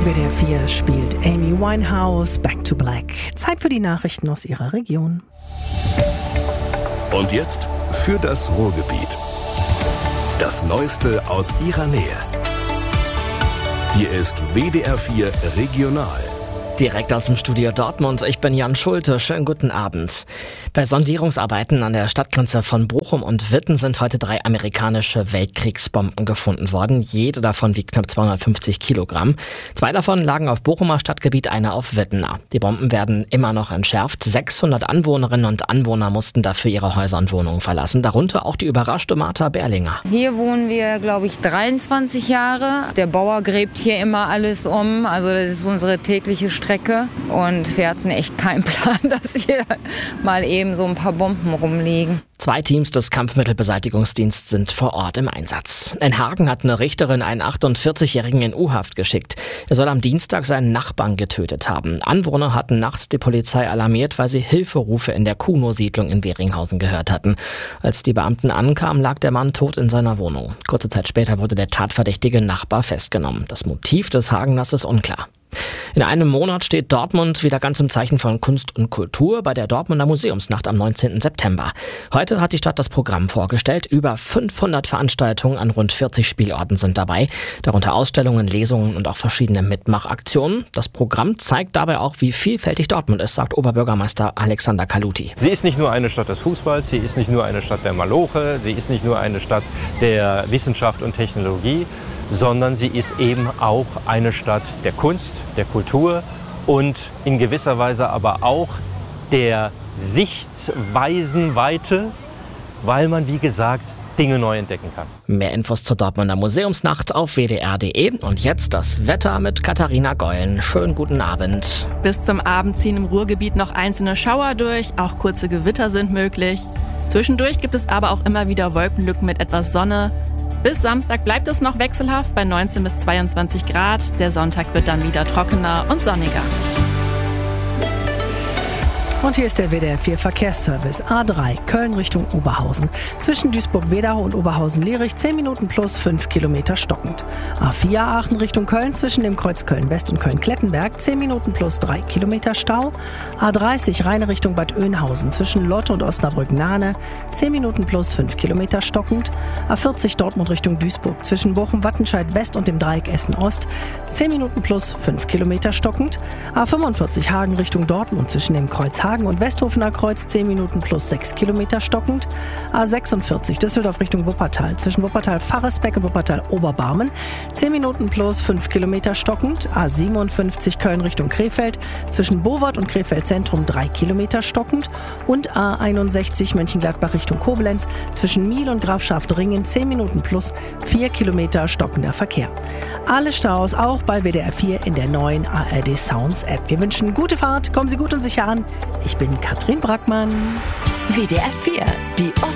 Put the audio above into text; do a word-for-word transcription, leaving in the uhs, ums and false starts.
W D R vier spielt Amy Winehouse, Back to Black. Zeit für die Nachrichten aus ihrer Region. Und jetzt für das Ruhrgebiet. Das Neueste aus ihrer Nähe. Hier ist W D R vier Regional. Direkt aus dem Studio Dortmund, ich bin Jan Schulte, schönen guten Abend. Bei Sondierungsarbeiten an der Stadtgrenze von Bochum und Witten sind heute drei amerikanische Weltkriegsbomben gefunden worden. Jede davon wiegt knapp zweihundertfünfzig Kilogramm. Zwei davon lagen auf Bochumer Stadtgebiet, eine auf Wittener. Die Bomben werden immer noch entschärft. sechshundert Anwohnerinnen und Anwohner mussten dafür ihre Häuser und Wohnungen verlassen. Darunter auch die überraschte Martha Berlinger. Hier wohnen wir, glaube ich, dreiundzwanzig Jahre. Der Bauer gräbt hier immer alles um. Also das ist unsere tägliche Strecke. Und wir hatten echt keinen Plan, dass hier mal eben so ein paar Bomben rumliegen. Zwei Teams des Kampfmittelbeseitigungsdienstes sind vor Ort im Einsatz. In Hagen hat eine Richterin einen achtundvierzigjährigen in U-Haft geschickt. Er soll am Dienstag seinen Nachbarn getötet haben. Anwohner hatten nachts die Polizei alarmiert, weil sie Hilferufe in der Kuno-Siedlung in Weringhausen gehört hatten. Als die Beamten ankamen, lag der Mann tot in seiner Wohnung. Kurze Zeit später wurde der tatverdächtige Nachbar festgenommen. Das Motiv des Hageners ist unklar. In einem Monat steht Dortmund wieder ganz im Zeichen von Kunst und Kultur bei der Dortmunder Museumsnacht am neunzehnten September. Heute hat die Stadt das Programm vorgestellt. Über fünfhundert Veranstaltungen an rund vierzig Spielorten sind dabei. Darunter Ausstellungen, Lesungen und auch verschiedene Mitmachaktionen. Das Programm zeigt dabei auch, wie vielfältig Dortmund ist, sagt Oberbürgermeister Alexander Kaluti. Sie ist nicht nur eine Stadt des Fußballs, sie ist nicht nur eine Stadt der Maloche, sie ist nicht nur eine Stadt der Wissenschaft und Technologie, sondern sie ist eben auch eine Stadt der Kunst, der Kultur und in gewisser Weise aber auch der Sichtweisenweite, weil man, wie gesagt, Dinge neu entdecken kann. Mehr Infos zur Dortmunder Museumsnacht auf w d r punkt d e. Und jetzt das Wetter mit Katharina Geulen. Schönen guten Abend. Bis zum Abend ziehen im Ruhrgebiet noch einzelne Schauer durch, auch kurze Gewitter sind möglich. Zwischendurch gibt es aber auch immer wieder Wolkenlücken mit etwas Sonne. Bis Samstag bleibt es noch wechselhaft bei neunzehn bis zweiundzwanzig Grad. Der Sonntag wird dann wieder trockener und sonniger. Und hier ist der W D R vier Verkehrsservice. A drei, Köln Richtung Oberhausen. Zwischen Duisburg-Wedau und Oberhausen-Lierich zehn Minuten plus fünf Kilometer stockend. A vier, Aachen Richtung Köln zwischen dem Kreuz Köln-West und Köln-Klettenberg zehn Minuten plus drei Kilometer Stau. A dreißig, Rheine Richtung Bad Oeynhausen zwischen Lotte und Osnabrück-Nahne zehn Minuten plus fünf Kilometer stockend. A vierzig, Dortmund Richtung Duisburg zwischen Bochum-Wattenscheid-West und dem Dreieck Essen-Ost zehn Minuten plus fünf Kilometer stockend. A fünfundvierzig, Hagen Richtung Dortmund zwischen dem Kreuz Hagen und Westhofener Kreuz zehn Minuten plus sechs Kilometer stockend. A sechsundvierzig Düsseldorf Richtung Wuppertal zwischen Wuppertal-Farresbeck und Wuppertal-Oberbarmen zehn Minuten plus fünf Kilometer stockend. A siebenundfünfzig Köln Richtung Krefeld zwischen Bowart und Krefeld Zentrum drei Kilometer stockend. Und A einundsechzig Mönchengladbach Richtung Koblenz zwischen Miel und Grafschaft-Ringen zehn Minuten plus vier Kilometer stockender Verkehr. Alle Staus auch bei W D R vier in der neuen A R D Sounds App. Wir wünschen gute Fahrt, kommen Sie gut und sicher an. Ich bin Katrin Brackmann. W D R vier, die